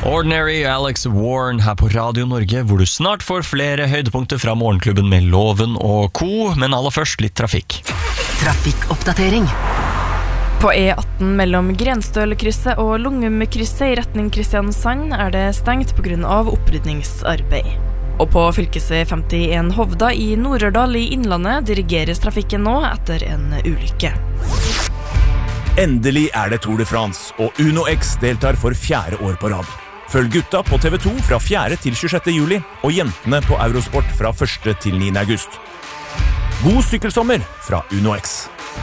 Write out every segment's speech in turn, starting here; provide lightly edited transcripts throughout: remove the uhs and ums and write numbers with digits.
Ordinary, Alex Warren her på Radio Norge, hvor du snart får flere høydepunkter fra Morgenklubben med Loven og Co, men aller først litt trafikk. Trafikkoppdatering. På E18 mellom Grenstølkrysset og Lungumkrysset i retning Kristiansand det stengt på grunn av opprydningsarbeid. Og på fylkesvei 51 Hovda i Nord-Ørdal i Innlandet dirigeres trafikken nå etter en ulykke. Endelig det Tour de France, og Uno X deltar for 4. år på rad. Følg gutta på TV2 fra 4. til 26. juli, og jentene på Eurosport fra 1. til 9. august. God sykkelsommer fra Uno X.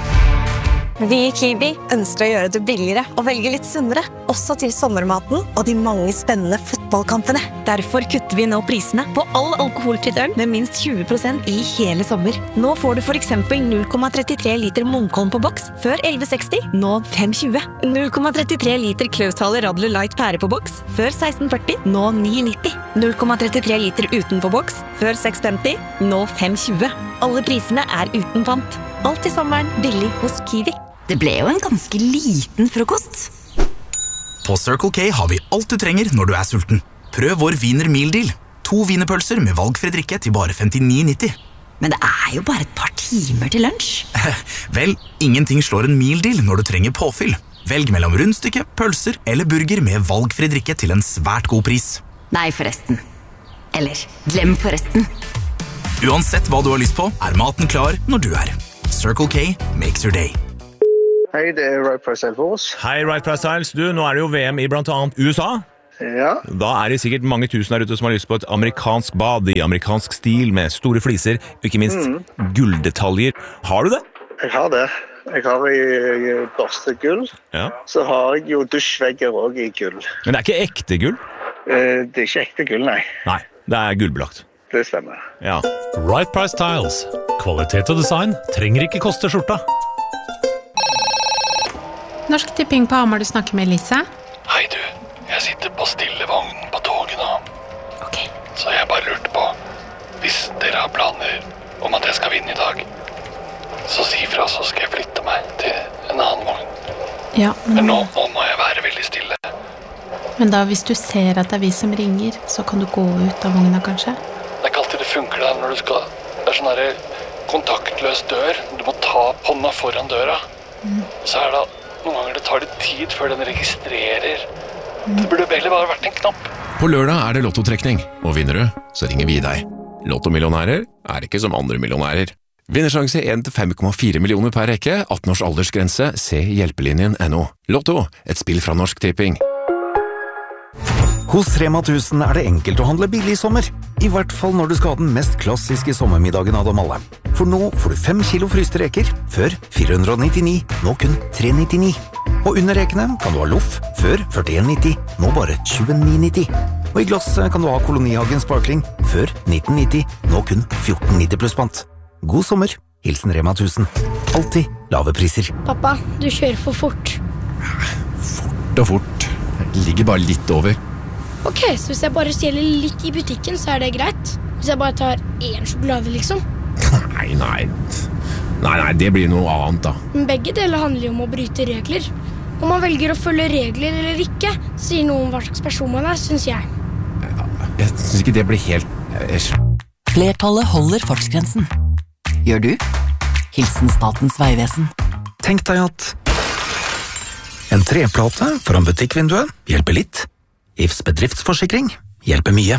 Vi i Kiwi ønsker å gjøre det billigere og velge litt sunnere, også til sommermaten og de mange spennende fotballkampene. Derfor kutter vi nå prisene på all alkoholfritt øl med minst 20% i hele sommer. Nå får du for eksempel 0,33 liter Munkholm på boks før 11,60, nå 5,20. 0,33 liter Klaushaler Radler Light pære på boks før 16,40, nå 9,90. 0,33 liter uten på boks før 6,50, nå 5,20. Alle prisene uten pant. Alt i sommeren billig hos Kiwi. Det ble jo en ganske liten frokost. På Circle K har vi alt du trenger når du sulten. Prøv vår Wiener Meal Deal. 2 wienerpølser med valgfri drikke til bare 59,90. Men det jo bare et par timer til lunsj. Vel, ingenting slår en meal deal når du trenger påfyll. Velg mellom rundstykke, pølser eller burger med valgfri drikke til en svært god pris. Nei, forresten. Eller, glem forresten. Uansett hva du har lyst på, maten klar når du Circle K makes your day. Hei, det Right Price Styles. Hei, Right Price Styles. Du, nå det jo VM i blant annet USA. Ja. Da det sikkert mange tusen der ute som har lyst på et amerikansk bad i amerikansk stil med store fliser, og ikke minst gulldetaljer. Har du det? Jeg har det. Jeg har i børstegull. Ja. Så har jeg jo dusjvegger også i gull. Men det ikke ekte gull? Det ikke ekte gull, nei. Nei, det gullbelagt. Det stemmer. Ja. Right Price Tiles. Kvalitet og design trenger ikke koste skjorta. Norsk Tipping på Hamar, du snakker med Elise. Hei du, jeg sitter på stillevognen på toget nå. Ok. Så jeg bare lurte på, hvis dere har planer om at jeg skal vinne i dag, så si fra, så skal jeg flytte meg til en annen vogn. Ja, men nå må jeg være veldig stille. Men da, hvis du ser at det vi som ringer, så kan du gå ut av vogna, kanskje? Det ikke alltid det funker der når du skal... Det sånn her kontaktløs dør. Du må ta hånda foran døra. Så det noen ganger det tar litt tid før den registrerer. Det burde heller bare vært en knapp. På lørdag det lottotrekning, og vinner du, så ringer vi deg. Lottomillionærer ikke som andre millionærer. Vinnersjanse 1-5,4 millioner per rekke, 18 års aldersgrense, se hjelpelinjen.no. Lotto, et spill fra Norsk Tipping. Hos Rema 1000 det enkelt å handle billig i sommer. I hvert fall når du skal ha den mest klassiske sommermiddagen av dem alle. For nå får du 5 kilo fryste reker, før 499, nå kun 399. Og under rekene kan du ha loff, før 41,90, nå bare 29,90. Og i glass kan du ha Kolonihagen Sparkling, før 1990, nå kun 14,90 pluss pant. God sommer, hilsen Rema 1000. Alltid lave priser. Pappa, du kjører for fort. Fort og fort. Jeg ligger bare litt over. Ok, så hvis jeg bare stjeler litt i butikken, så det greit? Hvis jeg bare tar 1 sjokolade, liksom? Nei, det blir noe annet da. Men begge deler handler jo om å bryte regler. Om man velger å følge regler eller ikke, sier noe om hva slags person man synes jeg. Jeg synes ikke det blir helt... Flertallet holder fartsgrensen. Gjør du? Hilsen Statens Vegvesen. Tenk deg at en treplate foran butikkvinduet hjelper litt. IFs bedriftsforsikring hjelper mye.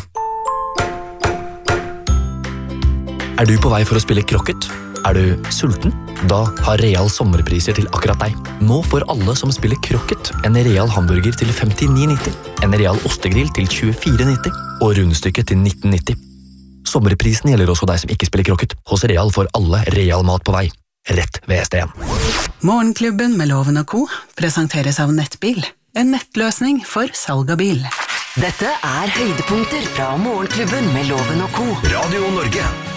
Du på vei for å spille krokket? Du sulten? Da har Real sommerpriser til akkurat deg. Nå får alle som spiller krokket en Real hamburger til 59,90, en Real ostegrill til 24,90 og rundstykke til 19,90. Sommerprisen gjelder også deg som ikke spiller krokket. Hos Real får alle Real mat på vei. Rett ved ST1. Morgenklubben med Loven og Co. presenteres av Nettbil. En nettløsning for salg av bil. Dette høydepunkter fra Morgenklubben med Loven og Co. Radio Norge.